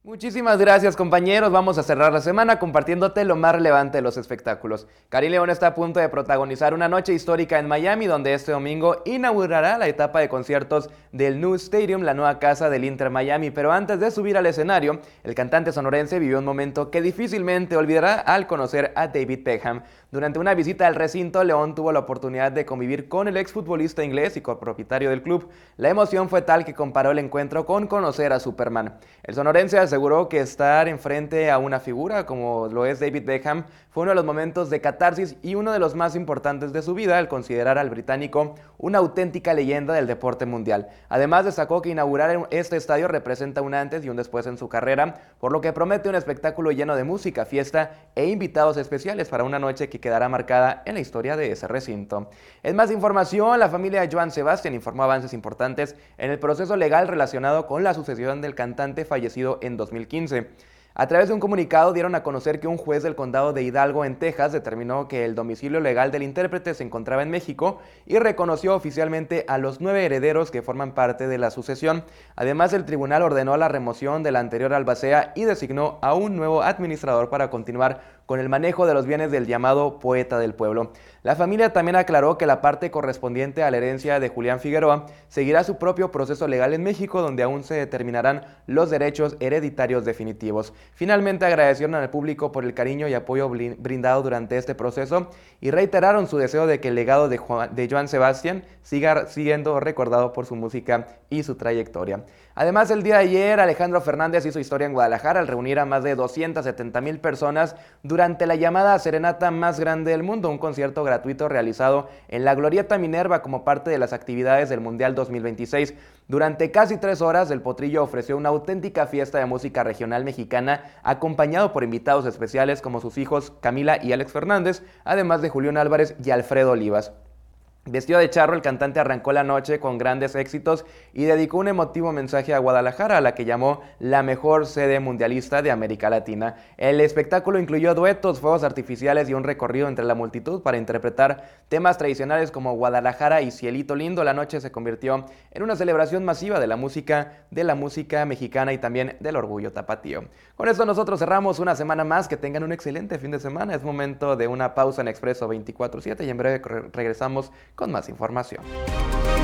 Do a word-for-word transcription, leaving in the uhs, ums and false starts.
Muchísimas gracias, compañeros. Vamos a cerrar la semana compartiéndote lo más relevante de los espectáculos. Karim León está a punto de protagonizar una noche histórica en Miami, donde este domingo inaugurará la etapa de conciertos del New Stadium, la nueva casa del Inter Miami. Pero antes de subir al escenario, el cantante sonorense vivió un momento que difícilmente olvidará al conocer a David Beckham. Durante una visita al recinto, León tuvo la oportunidad de convivir con el exfutbolista inglés y copropietario del club. La emoción fue tal que comparó el encuentro con conocer a Superman. El sonorense aseguró que estar enfrente a una figura como lo es David Beckham fue uno de los momentos de catarsis y uno de los más importantes de su vida al considerar al británico una auténtica leyenda del deporte mundial. Además, destacó que inaugurar este estadio representa un antes y un después en su carrera, por lo que promete un espectáculo lleno de música, fiesta e invitados especiales para una noche que quedará marcada en la historia de ese recinto. En más información, la familia de Joan Sebastián informó avances importantes en el proceso legal relacionado con la sucesión del cantante fallecido en dos mil quince. A través de un comunicado dieron a conocer que un juez del condado de Hidalgo, en Texas, determinó que el domicilio legal del intérprete se encontraba en México y reconoció oficialmente a los nueve herederos que forman parte de la sucesión. Además, el tribunal ordenó la remoción del anterior albacea y designó a un nuevo administrador para continuar con el manejo de los bienes del llamado poeta del pueblo. La familia también aclaró que la parte correspondiente a la herencia de Julián Figueroa seguirá su propio proceso legal en México, donde aún se determinarán los derechos hereditarios definitivos. Finalmente agradecieron al público por el cariño y apoyo brindado durante este proceso y reiteraron su deseo de que el legado de, Juan, de Joan Sebastián siga siendo recordado por su música y su trayectoria. Además, el día de ayer, Alejandro Fernández hizo historia en Guadalajara al reunir a más de doscientas setenta mil personas durante la llamada serenata más grande del mundo, un concierto gratuito realizado en la Glorieta Minerva como parte de las actividades del Mundial dos mil veintiséis. Durante casi tres horas, el Potrillo ofreció una auténtica fiesta de música regional mexicana, acompañado por invitados especiales como sus hijos Camila y Alex Fernández, además de Julián Álvarez y Alfredo Olivas. Vestido de charro, el cantante arrancó la noche con grandes éxitos y dedicó un emotivo mensaje a Guadalajara, a la que llamó la mejor sede mundialista de América Latina. El espectáculo incluyó duetos, fuegos artificiales y un recorrido entre la multitud para interpretar temas tradicionales como Guadalajara y Cielito Lindo. La noche se convirtió en una celebración masiva de la música, de la música mexicana y también del orgullo tapatío. Con esto nosotros cerramos una semana más. Que tengan un excelente fin de semana. Es momento de una pausa en Expreso veinticuatro siete y en breve regresamos con más información.